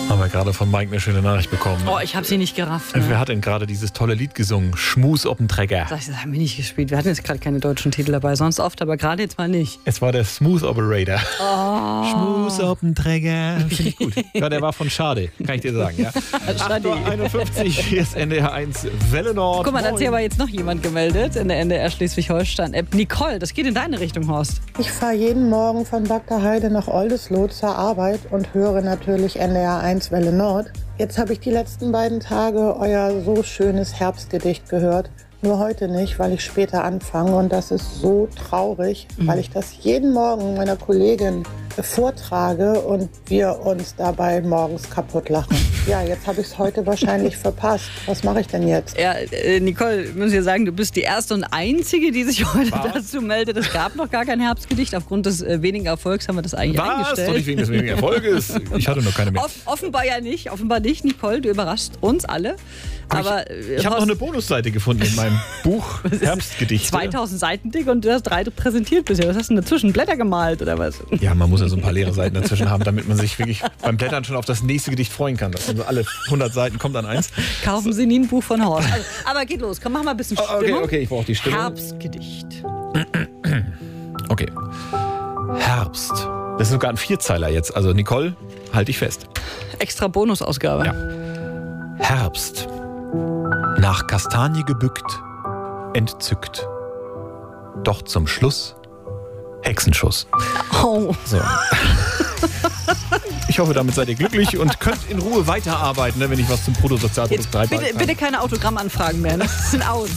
Haben wir gerade von Mike eine schöne Nachricht bekommen. Oh, ich habe sie nicht gerafft. Ne? Wer hat denn gerade dieses tolle Lied gesungen? Schmus auf dem Trecker. Das haben wir nicht gespielt. Wir hatten jetzt gerade keine deutschen Titel dabei, sonst oft, aber gerade jetzt mal nicht. Es war der Smooth Operator. Oh. Schmus auf dem Trecker. Finde ich gut. Ja, der war von Schade, kann ich dir sagen. Ja. 8:51 Uhr, hier ist NDR 1 Welle Nord. Guck mal, da hat sich aber jetzt noch jemand gemeldet in der NDR Schleswig-Holstein-App. Nicole, das geht in deine Richtung, Horst. Ich fahre jeden Morgen von Dr. Heide nach Oldesloe zur Arbeit und höre natürlich NDR 1 Welle Nord. Jetzt habe ich die letzten beiden Tage euer so schönes Herbstgedicht gehört. Nur heute nicht, weil ich später anfange. Und das ist so traurig, weil ich das jeden Morgen meiner Kollegin vortrage und wir uns dabei morgens kaputt lachen. Ja, jetzt habe ich es heute wahrscheinlich verpasst. Was mache ich denn jetzt? Ja, Nicole, ich muss ja sagen, du bist die erste und einzige, die sich heute dazu meldet. Es gab noch gar kein Herbstgedicht. Aufgrund des wenigen Erfolgs haben wir das eigentlich eingestellt. Doch nicht wegen des wenigen Erfolges. Ich hatte noch keine mehr. Offenbar ja nicht. Offenbar nicht, Nicole. Du überraschst uns alle. Aber ich habe noch eine Bonusseite gefunden in meinem Buch Herbstgedichte. 2000 Seiten dick und du hast 3 präsentiert bisher. Was hast du denn dazwischen? Blätter gemalt oder was? Ja, man muss ja so ein paar leere Seiten dazwischen haben, damit man sich wirklich beim Blättern schon auf das nächste Gedicht freuen kann. Also alle 100 Seiten kommt dann eins. Kaufen Sie nie ein Buch von Horst. Also, aber geht los. Komm, mach mal ein bisschen Stimmung. Okay, ich brauche die Stimmung. Herbstgedicht. Okay. Herbst. Das ist sogar ein Vierzeiler jetzt. Also Nicole, halt dich fest. Extra Bonusausgabe. Ja. Herbst. Nach Kastanie gebückt, entzückt. Doch zum Schluss Hexenschuss. Oh. So. Ich hoffe, damit seid ihr glücklich und könnt in Ruhe weiterarbeiten, wenn ich was zum Bruttosozialprodukt beitrage. Bitte keine Autogrammanfragen mehr. Das sind aus.